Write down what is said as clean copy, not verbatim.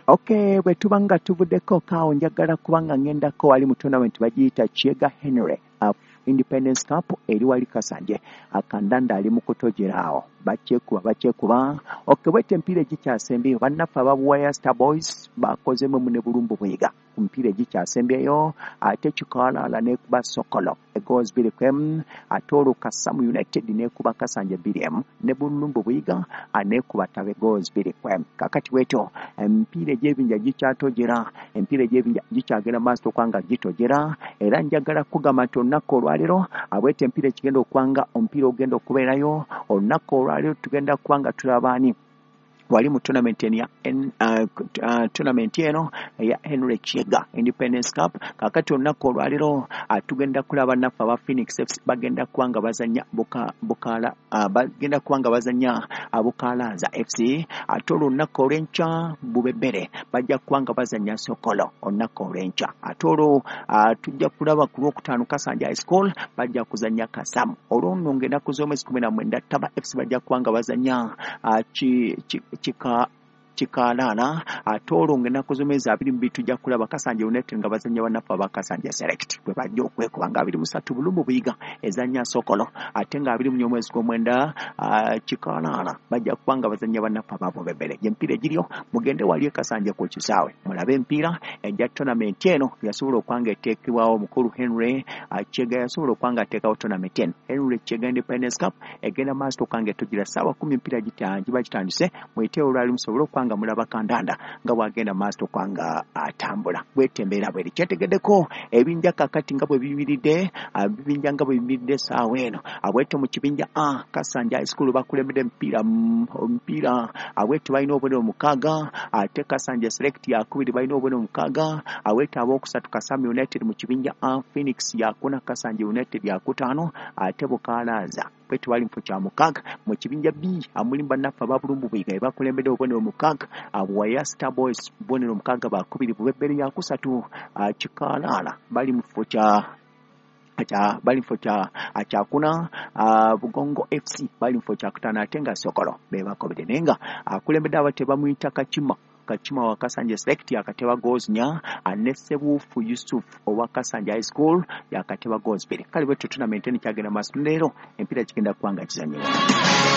Okay, bwe tubanga tuvuddeko kaawo njagala kubanga ngendako wali mu tournament bagiyita Chega Henry Independence Cup eri wali Kasanje akandanda ali mu kutojera awo bakyekuba okay bwete empiira egikyasembyeyo bannaffe ababuwaya Star Boys bakozemu ne bulumbu bwiga ku mpiira egikyasembyeyo ate Chikalala nekuba Sokolo egoals 2-1 ate olwo Kasamu United nekuba Kasanje 2-1 ne bulumbu bwiga anekuba Tabe goals 2-1 kakati weto empiira egy'ebinja gikyatojera empiira egy'ebinja gikyagenda maaso kwanga gitojera era njagala kugamba nti olunaku olwaliro abwete empiira ekigenda okwanga omupiira ogenda okubeerayo olunaku olwaliro tugenda kwanga tulabaani wali mu tournament ya tournament eno ya Henry Chega Independence Cup kakati olunaku olwaliro tugenda kulaba naffe aba Phoenix FC bagenda kwanga bazanya bagenda kwanga bazanya Bukalaza FC ate olunaku olw'enkya Bubebere bajja kwanga bazanya Sokolo olunaku olw'enkya ate olwo tujja kulaba ku lwokutaano Kasanja High School bajja kuzanya Kasamu olwo ngenda kuz'omwezi 19 Taba FC bajja kwanga bazanya Chikalala ate olwo ngenda kuzomeza 22 tujja kulaba Kasanje United nga bazanya bannaffe aba Kasanje Select bwe bajja okwekuba nga 23 bulumbu buyiga ezanya Sokolo ate nga 20 omwezi gw'omwenda Chikalala bajja kubanga bazanya bannaffe aba Bubebere empiira egiryo mugende wali Kasanje ku kisaawe mulabe empiira ejja tournament eno yasobola okwanga eteekebwawo mukulu Henry Chega yasobola okwanga ateekawo tournament eno Henry Chega Independence Cup egenda maaso okwanga etugira ssaawa 10 empiira gitandise mwiteewo olwali musobola kwanga mulaba kandanda nga bwagenda maaso kwanga atambula bwetembeera bweri kyetegeddeko ebinja kakati nga bwe bibiride bibinja nga bwe bibiride saawa eno abwete mu kibinja Kasanja High School bakulembedde omupiira abwete balina obubonero 6 ate Kasanja Select yakubiri balina obubonero 6 abwete ab'okusatu Kasamu United mu kibinja Phoenix yakuna Kasanja United yakutaano ate Bukalaza bwetu bali mu kya 6 mu kibinja B amulimba naffe ababulumbu bwiga bakulembedde obubonero 6 abuwaya Star Boys bonero 6 bakubiri Bubebere ya kusatu Chikalala bali mu kyakuna Bugongo FC bali mu kyakutaano ate nga Sokolo bebakobere nenga akulembedde abate bamuyita Kachima wa Kasanje Select yakateba goals 4 anesebufu Yusuf owa Kasanje High School yakateba goals 2 kale bwe tournament ni kyagenda maaso leero empira kigenda kwanga kizanyiwa